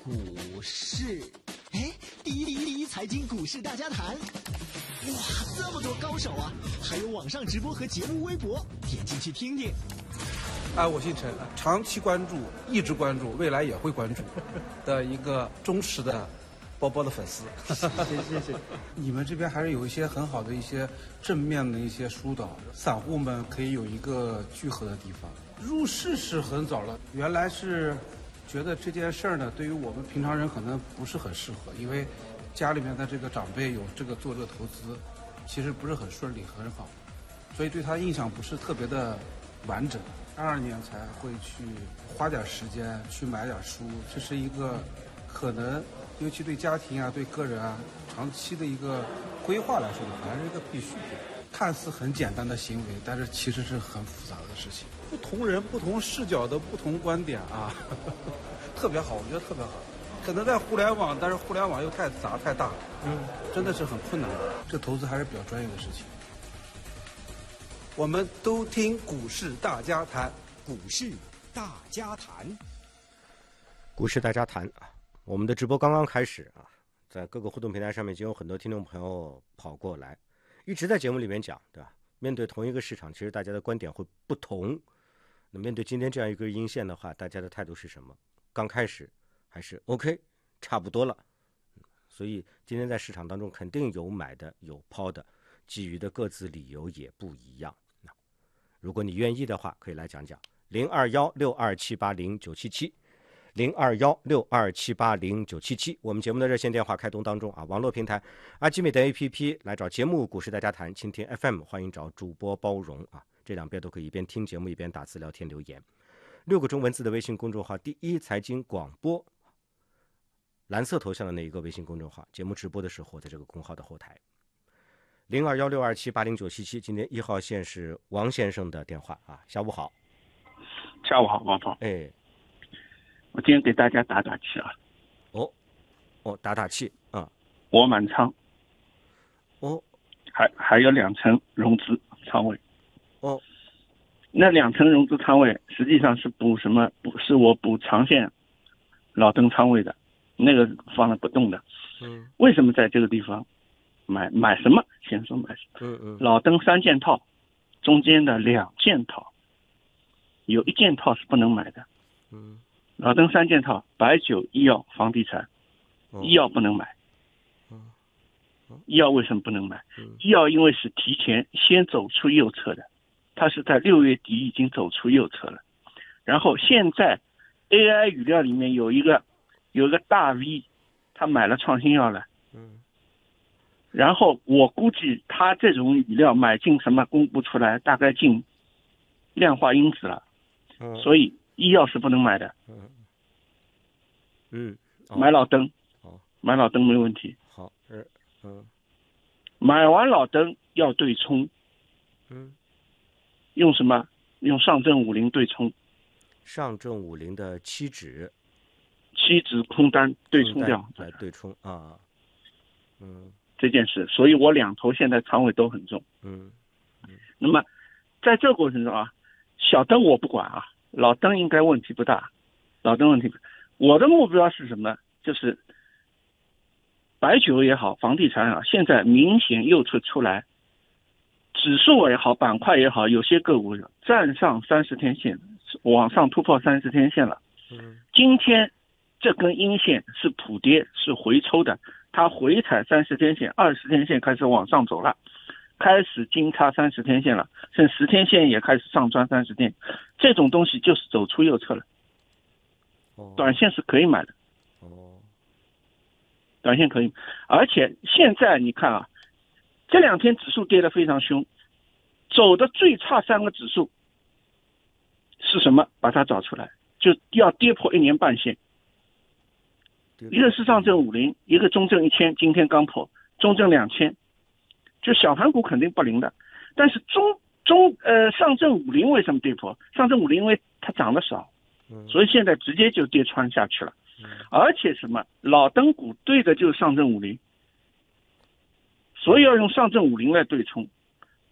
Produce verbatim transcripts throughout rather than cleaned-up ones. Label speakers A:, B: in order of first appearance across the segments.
A: 股市，哎，第一第一第一财经股市大家谈，哇，这么多高手啊！还有网上直播和节目微博，点进去听听。
B: 啊，我姓陈，长期关注，一直关注，未来也会关注的一个忠实的波波的粉丝。谢谢谢谢。你们这边还是有一些很好的一些正面的一些疏导，散户们可以有一个聚合的地方。入市是很早了，原来是觉得这件事儿呢，对于我们平常人可能不是很适合，因为家里面的这个长辈有这个做这个投资，其实不是很顺利很好，所以对他印象不是特别的完整。二二年才会去花点时间去买点书，这是一个可能，尤其对家庭啊、对个人啊长期的一个规划来说的，还是一个必须的。看似很简单的行为，但是其实是很复杂的事情。不同人、不同视角的不同观点啊，呵呵特别好，我觉得特别好。可能在互联网，但是互联网又太杂太大，嗯，真的是很困难的。这投资还是比较专业的事情。我们都听股市大家谈，
A: 股市大家谈，
C: 股市大家谈啊！我们的直播刚刚开始啊，在各个互动平台上面已经有很多听众朋友跑过来，一直在节目里面讲，对吧？面对同一个市场，其实大家的观点会不同。那面对今天这样一个阴线的话，大家的态度是什么？刚开始还是 OK， 差不多了。所以今天在市场当中肯定有买的，有抛的，基于的各自理由也不一样。如果你愿意的话，可以来讲讲零二幺六二七八零九七七，零二幺六二七八零九七七。我们节目的热线电话开通当中啊，网络平台阿基美的 A P P 来找节目《股市大家谈》，蜻蜓 F M 欢迎找主播包容啊，这两边都可以一边听节目一边打字聊天留言。六个中文字的微信公众号第一财经广播，蓝色头像的那一个微信公众号，节目直播的时候在这个公号的后台。零二幺六二七八零九七七，今天一号线是王先生的电话啊，下午好。
D: 下午好，王涛。
C: 哎，
D: 我今天给大家打打气啊。
C: 哦，哦，打打气啊。
D: 我满仓。
C: 哦。
D: 还还有两层融资仓位。
C: 哦。
D: 那两层融资仓位实际上是补什么？补是我补长线老登仓位的，那个放了不动的。
C: 嗯。
D: 为什么在这个地方？买买什么？先说买什么？
C: 嗯嗯。
D: 老登三件套，中间的两件套，有一件套是不能买的。
C: 嗯。
D: 老登三件套，白酒、医药、房地产，
C: 哦、
D: 医药不能买。
C: 嗯。
D: 医药为什么不能买？
C: 嗯、
D: 医药因为是提前先走出右侧的，它是在六月底已经走出右侧了。然后现在 A I 语料里面有一个有一个大 V， 他买了创新药了。
C: 嗯。
D: 然后我估计他这种语料买进什么公布出来，大概进量化因子了，
C: 嗯、
D: 所以医药是不能买的。
C: 嗯，嗯，
D: 哦、买老登，
C: 哦，
D: 买老登没问题。
C: 好，是，嗯，
D: 买完老登要对冲，
C: 嗯，
D: 用什么？用上证五零对冲，
C: 上证五零的期指，
D: 期指空单对冲掉，
C: 来对冲啊，嗯。
D: 这件事，所以我两头现在仓位都很重。
C: 嗯，嗯
D: 那么在这个过程中啊，小灯我不管啊，老灯应该问题不大，老灯问题不大。我的目标是什么？就是白酒也好，房地产也好，现在明显右侧出来，指数也好，板块也好，有些个股站上三十天线，往上突破三十天线了。
C: 嗯，
D: 今天这根阴线是普跌，是回抽的。它回踩三十天线、二十天线开始往上走了，开始金叉三十天线了，甚至十天线也开始上穿三十天，这种东西就是走出右侧了。
C: 哦，
D: 短线是可以买的。
C: 哦，
D: 短线可以，而且现在你看啊，这两天指数跌得非常凶，走的最差三个指数是什么？把它找出来，就要跌破一年半线。一个是上证五零，一个中证一千，今天刚破，中证两千，就小盘股肯定不灵的。但是中中呃上证五零为什么跌破？上证五零因为它涨得少，所以现在直接就跌穿下去了。而且什么老登股对的就是上证五零，所以要用上证五零来对冲，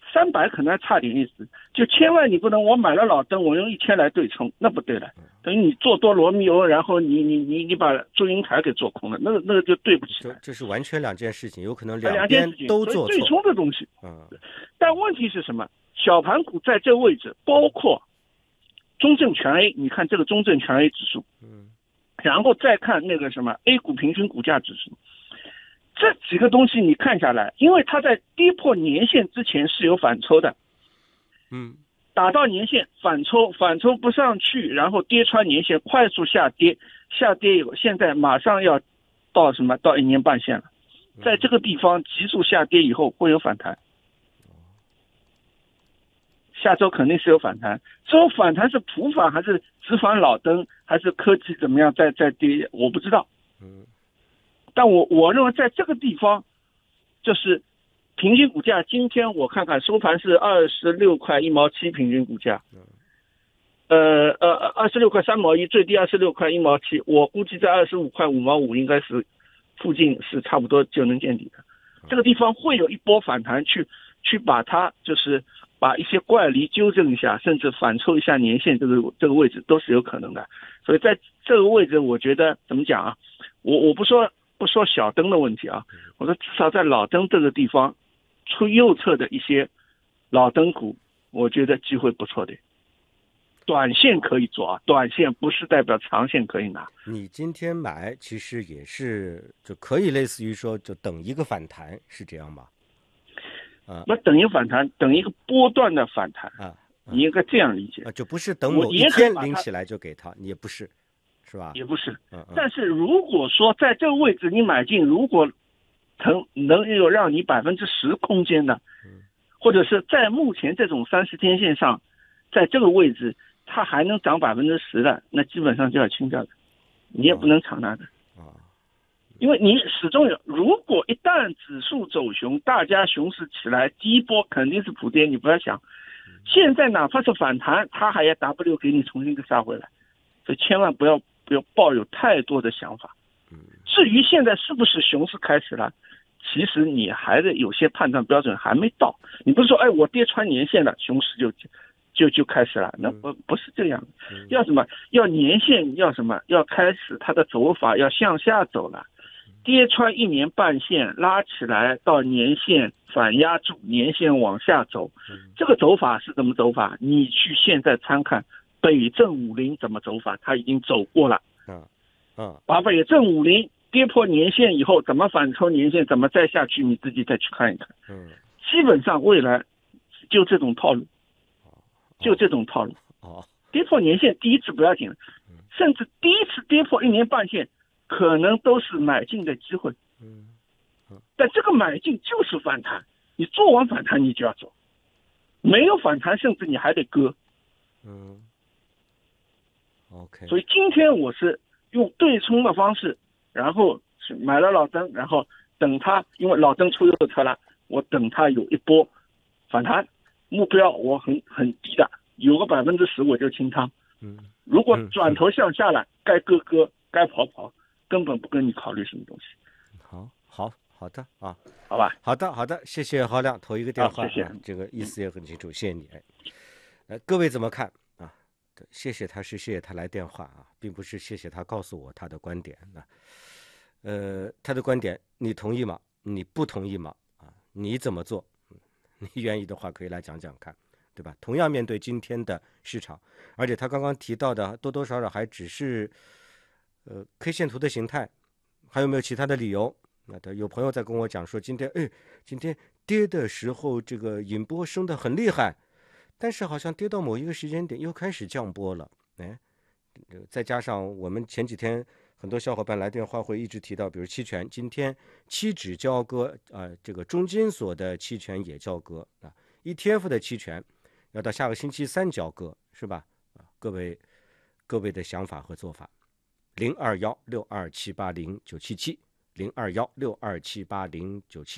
D: 三百可能还差点意思，就千万你不能我买了老登，我用一千来对冲，那不对了，等于你做多罗密欧，然后你你你你把祝英台给做空了，那个那个就对不起来。
C: 这是完全两件事情，有可能
D: 两
C: 边都做错。
D: 对冲的东西，
C: 嗯，
D: 但问题是什么？小盘股在这个位置，包括中证全 A， 你看这个中证全 A 指数，
C: 嗯，
D: 然后再看那个什么 A 股平均股价指数。这几个东西你看下来，因为它在跌破年线之前是有反抽的，
C: 嗯，
D: 打到年线反抽，反抽不上去，然后跌穿年线，快速下跌，下跌以后，现在马上要到什么？到一年半线了，在这个地方急速下跌以后会有反弹，下周肯定是有反弹，这种反弹是普反还是直反老登还是科技怎么样在在跌，我不知道，
C: 嗯。
D: 但我我认为在这个地方，就是平均股价，今天我看看收盘是二十六块一毛七平均股价，呃呃二十六块三毛一，最低二十六块一毛七，我估计在二十五块五毛五应该是附近是差不多就能见底的，这个地方会有一波反弹去去把它就是把一些怪离纠正一下，甚至反抽一下年线，这个这个位置都是有可能的，所以在这个位置我觉得怎么讲啊，我我不说。不说小灯的问题啊，我说至少在老灯这个地方，出右侧的一些老灯股，我觉得机会不错的。短线可以做啊，短线不是代表长线可以拿。
C: 你今天买其实也是就可以类似于说就等一个反弹，是这样吗？啊，
D: 那等一个反弹，等一个波段的反弹
C: 啊，
D: 你应该这样理解
C: 啊，就不是等某一天拎起来就给它，你也不是。是吧？
D: 也不是，
C: 嗯嗯，
D: 但是如果说在这个位置你买进，如果能能有让你百分之十空间的，或者是在目前这种三十天线上，在这个位置它还能涨百分之十的，那基本上就要清掉的，你也不能长拿的
C: 啊，
D: 因为你始终有，如果一旦指数走熊，大家熊市起来，第一波肯定是普跌，你不要想，现在哪怕是反弹，它还要 W 给你重新给杀回来，所以千万不要。不要抱有太多的想法。至于现在是不是熊市开始了，其实你还得有些判断标准还没到。你不是说，哎，我跌穿年线了，熊市就就就开始了？那不不是这样的。要什么？要年线，要什么？要开始它的走法要向下走了，跌穿一年半线，拉起来到年线反压住，年线往下走。这个走法是怎么走法？你去现在参看。北证五零怎么走法？他已经走过了。
C: 嗯嗯，
D: 把北证五零跌破年线以后，怎么反抽年线，怎么再下去，你自己再去看一看。
C: 嗯，
D: 基本上未来就这种套路，就这种套路。
C: 哦，
D: 跌破年线第一次不要紧，甚至第一次跌破一年半线，可能都是买进的机会。
C: 嗯嗯，
D: 但这个买进就是反弹，你做完反弹你就要走，没有反弹甚至你还得割。
C: 嗯。OK，
D: 所以今天我是用对冲的方式，然后是买了老登，然后等它，因为老登出右侧了，我等它有一波反弹，目标我很很低的，有个百分之十我就清仓。
C: 嗯，
D: 如果转头向下了，该割割，该跑跑，根本不跟你考虑什么东西。
C: 好，好，好的啊，
D: 好吧，
C: 好的，好的，谢谢郝亮投一个电话，
D: 谢谢、
C: 啊，这个意思也很清楚，谢谢你。哎，呃，各位怎么看？谢谢他是谢谢他来电话啊，并不是谢谢他告诉我他的观点啊。呃，他的观点你同意吗？你不同意吗？啊，你怎么做？你愿意的话可以来讲讲看，对吧？同样面对今天的市场，而且他刚刚提到的多多少少还只是呃 K 线图的形态，还有没有其他的理由？那他有朋友在跟我讲说，今天哎，今天跌的时候这个引波升得很厉害。但是好像跌到某一个时间点又开始降波了，哎，再加上我们前几天很多小伙伴来电话会一直提到，比如期权，今天期指交割啊、呃，这个中金所的期权也交割啊 ，E T F 的期权要到下个星期三交割，是吧？啊，各位各位的想法和做法，零二幺六二七八零九七七零二幺六二七八零九七。